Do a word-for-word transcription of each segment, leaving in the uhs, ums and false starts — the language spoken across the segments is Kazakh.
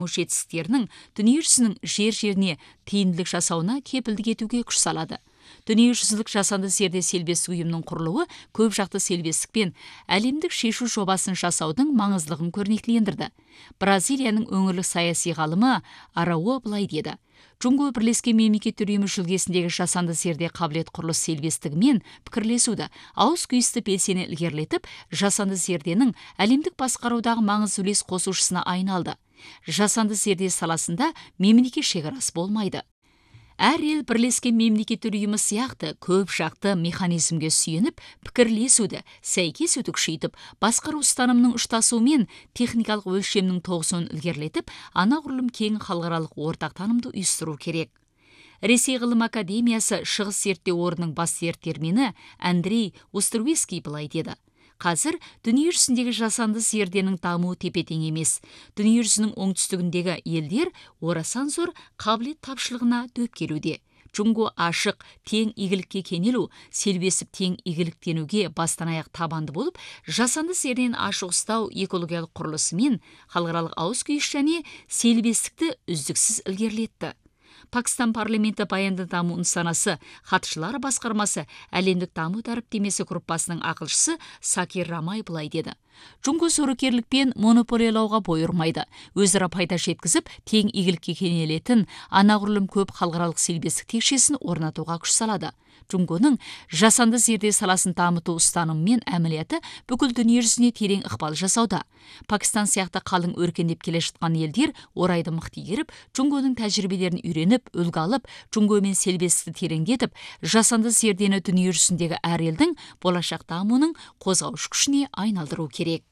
жетістіктерінің дүниежүзінің жер-жеріне тиімділік жасауына кепілдік етуге күш салады. Дүниежүзілік жасанды зерде селбестік ұйымның құрылуы көп жақты селбестік пен әлемдік шешу жобасын жасаудың маңыздылығын көрнектілендірді. Бразилияның өңірлік саяси ғалымы Арао былай деді: Джунго бірлескен мемлекеттер ұйымы жүлгесіндегі жасанды зерде қабілет құрылыс селбестігімен пікірлесуді, ауыз күйісті белсене ілгерілетіп, жасанды зерденің әлемдік басқарудағы маңызды үлес қосушысына айналды. Жасанды зерде саласында мемлекет шекарасы болмайды. Әр ел бірлескен мемлекеттер ұйымы сияқты көп жақты механизмге сүйеніп, пікірлесуді, сәйкес өтік күшейтіп, басқару ұстанымының ұштасуымен техникалық өлшемнің тоғысуын ілгерілетіп, анағұрлым кең халықаралық ортақ танымды ұйыстыру керек. Ресей ғылым академиясы шығыс зерттеу орнының бас зерттегені Андрей Островский былай деді: Қазір дүниежүзіндегі жасанды зерденің дамуы тепе-тең емес. Дүниежүзінің оңтүстігіндегі елдер орасан зор қабілет тапшылығына дөп келуде. Джунго ашық, тең игілікке кенелу, селбесіп тең игіліктенуге бастан аяқ табанды болып, жасанды зердені ашық ұстау экологиялық құрылысымен халықаралық ауыз күйіс және селбестікті үздіксіз ілгерілетті. Пакистан парламенті баянды даму нысанасы хатшылар басқармасы әлемдік даму дәріптемесі группасының ақылшысы Сакир Рамай былай деді: Джунго сорокерлікпен монополиялауға бой ұрмайды. Өзара пайда жеткізіп, тең игілікке кенелетін анағұрлым көп халықаралық селбестік текшесін орнатуға күш салады. Джунгоның жасанды зерде саласын дамыту ұстанымы мен әмілияты бүкіл дүниежүзіне терең ықпал жасауда. Пакистан сияқты қалың өркендеп келе жатқан елдер орайды мықты игеріп, Джунгоның тәжірибелерін үйреніп, үлгі алып, Джунго мен селбестікті тереңдетіп, жасанды зердені дүниежүзіндегі әр елдің болашақ дамуының қозғаушы күшіне айналдыру керек.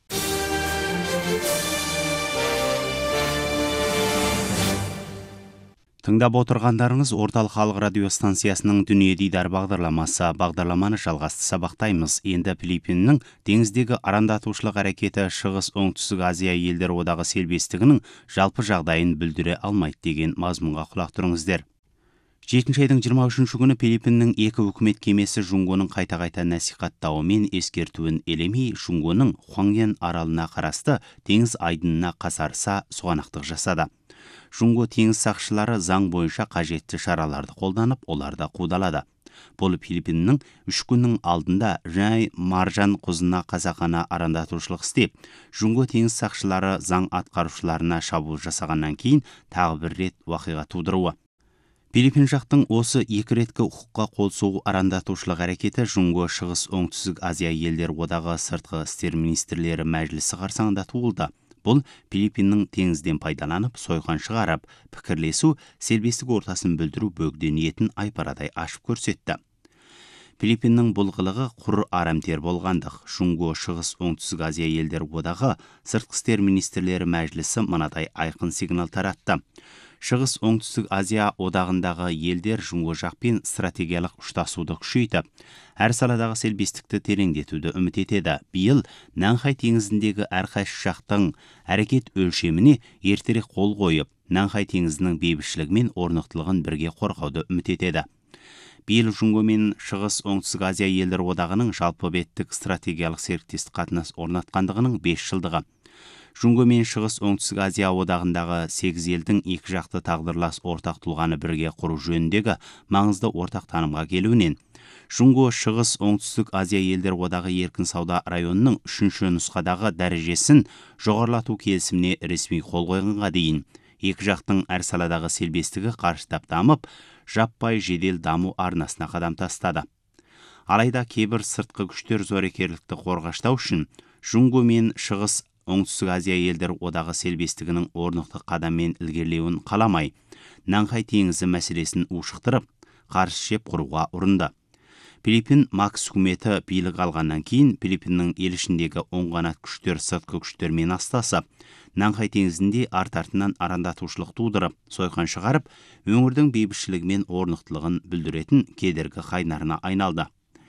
Тыңдап отырғандарыңыз орталық халық радио станциясының Дүние дидар бағдарламасы. Бағдарламаны жалғасты сабақтаймыз. Енді Филиппиннің теңіздегі арандатушылық әрекеті Шығыс Оңтүстік Азия елдер одағы селбестігінің жалпы жағдайын білдіре алмайды деген мазмұнға құлақ тұрыңыздар. жетінші айдың жиырма үшінші күні Филиппиннің екі үкімет кемесі Джунгоның қайта-қайта насихаттауы мен ескертуін елемей, Джунгоның Хуангьян аралына қарасты теңіз айдынына қасарса сұғанақтық жасады. Джунго теңіз сақшылары заң бойынша қажетті шараларды қолданып, оларды қудалады. Бұл Филиппиннің үш күннің алдында жай маржан құзына қасақана арандатушылық істеп, Джунго теңіз сақшылары заң атқарушыларына шабуыл жасағаннан кейін тағы бір рет уақиға тудыруы. Филиппин жақтың осы екі реткі құқыққа қол соғу арандатушылық әрекеті Джунго Шығыс Оңтүстік Азия елдер одағы сыртқы істер министрлері мәжілісі қарсаңында туылды. Бұл Филиппиннің теңізден пайдаланып, сойқан шығарып, пікірлесу, селбестік ортасын білдіру бөгде ниетін айпарадай ашып көрсетті. Филиппиннің бұл қылығы құр арамтер болғандық. Джунго Шығыс Оңтүстік Азия елдер одағы сыртқы істер министрлері мәжілісі мынадай айқын сигнал таратты. Шығыс Оңтүстік Азия одағындағы елдер Джунго жақпен стратегиялық ұштасуды күшейтіп, әр саладағы селбестікті тереңдетуді үміт етеді. Биыл Нанхай теңізіндегі әрқайсы жақтың әрекет өлшеміне ертерек қол қойып, Нанхай теңізінің бейбітшілігі мен орнықтылығын бірге қорғауды үміт етеді. Биыл Джунго мен Шығыс Оңтүстік Азия елдер одағының жалпы беттік стратегиялық серіктестік қатынас орнатқандығының бес жылдығы. Джунго мен Шығыс Оңтүстік Азия одағындағы сегіз елдің екі жақты тағдырлас ортақ тұлғаны бірге құру жөніндегі маңызды ортақ танымға келуінен, Джунго Шығыс Оңтүстік Азия елдер одағы еркін сауда районының үшінші нұсқадағы дәрежесін жоғарылату келісіміне ресми қол қойғанға дейін, екі жақтың әр саладағы селбестігі қарыштап дамып, жаппай жедел даму арнасына қадам тастады. Алайда кейбір сыртқы күштер зорекерлікті қорғаштау үшін Джунго мен Шығыс Оңтүстік Азия елдер одағы селбестігінің орнықты қадаммен ілгерілеуін қаламай, Нанхай теңізі мәселесін ушықтырып, қарсы шеп құруға ұрынды. Филиппин Макс үкіметі билік алғаннан кейін Филиппиннің ел ішіндегі оң қанат күштер сыртқы күштермен астасып, Нанхай теңізінде арт-артынан арандатушылық тудырып, сойқан шығарып, өңірдің бейбітшілігі мен орнықтылығын білдіретін кедергі қайнарына айналды.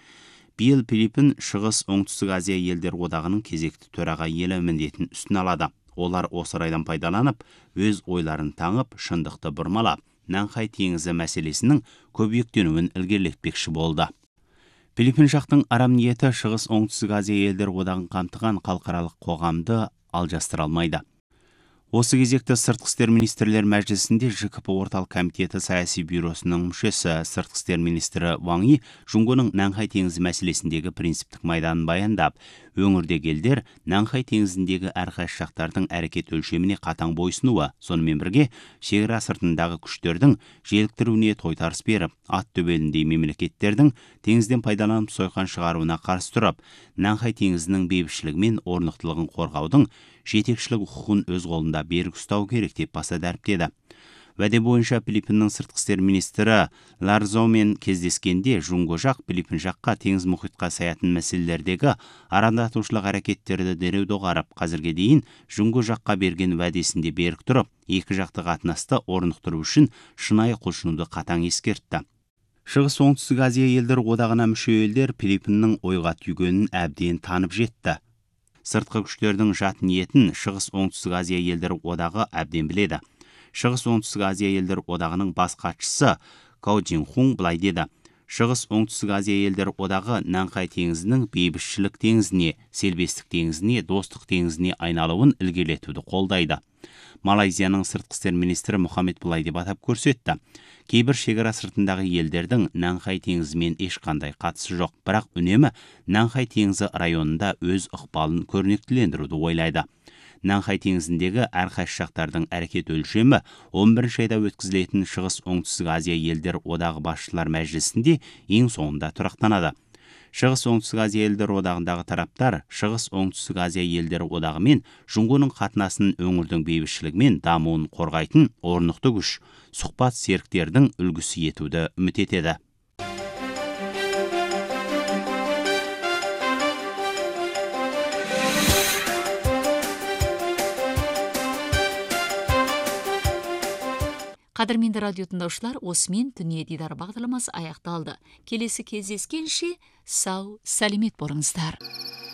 Биыл Филиппин Шығыс Оңтүстік Азия елдер одағының кезекті төраға елі міндетін үстін алады. Олар осы райдан пайдаланып, өз ойларын таңып, шындықты бұрмалап, Нанхай теңізі мәселесінің көбейіктенуін ілгерілетпекші болды. Филиппин жақтың арам ниеті Шығыс Оңтүстік Азия елдер одағын қамтыған халықаралық қоғамды алжастыра алмайды. Осы кезекті сыртқы істер министрлер мәжілісінде ЖКП орталық комитеті саяси бюросының мүшесі сыртқы істер министрі Ван И Жұңгоның Нанхай теңізі мәселесіндегі принциптік майданын баяндап, өңірдегі елдер Нанхай теңізіндегі әрқайсы жақтардың әрекет өлшеміне қатаң бойсынуы, сонымен бірге шекара сыртындағы күштердің желіктіруіне тойтарыс беріп, ат төбеліндей мемлекеттердің теңізден пайдаланып сойқан шығаруына қарсы тұрып, Нанхай теңізінің бейбітшілігі мен орнықтылығын қорғаудың жетекшілік құқығын өз қолында берік ұстау керек деп баса дәріптеді. Уәде бойынша Филиппиннің сыртқы істер министрі Ларзомен кездескенде Жұңго жақ Филиппин жаққа теңіз мұхитқа саятын мәселелердегі арандатушылық әрекеттерді дереу доғарып, қазірге дейін Жұңго жаққа берген уәдесінде берік тұрып, екі жақты қатынасты орнықтыру үшін шынайы құлшынуды қатаң ескертті. Шығыс Оңтүстік Азия елдері одағына мүше елдер Филиппиннің ойға түйгенін әбден танып жетті. Сыртқы күштердің жат ниетін Шығыс Оңтүстік Азия елдері одағы әбден біледі. Шығыс Оңтүстік Азия елдері одағының бас хатшысы Као Джинхун былай деді: Шығыс Оңтүстік Азия елдері одағы Нанхай теңізінің бейбітшілік теңізіне, селбестік теңізіне, достық теңізіне айналуын ілгерілетуді қолдайды. Малайзияның сыртқы істер министрі Мұхаммед былай деп атап көрсетті: Кейбір шекара сыртындағы елдердің Нанхай теңізімен ешқандай қатысы жоқ, бірақ үнемі Нанхай теңізі районында өз ықпалын көрнектілендіруді ойлайды. Нанхай теңізіндегі әрқайсы жақтардың әрекет өлшемі он бірінші айда өткізілетін Шығыс Оңтүстік Азия елдері одағы басшылар мәжілісінде ең соңында тұрақтанады. Шығыс Оңтүстік Азия елдері одағындағы тараптар Шығыс Оңтүстік Азия елдері одағы мен Жұңгоның қатынасын өңірдің бейбітшілігі мен дамуын қорғайтын орнықты күш, сұхбат серіктердің үлгісі етуді үміт етеді. Қадірменді радио тыңдаушылар, осымен дүние дидар бағдарламасы аяқталды. Келесі кездескенше сау, сәлемет болыңыздар.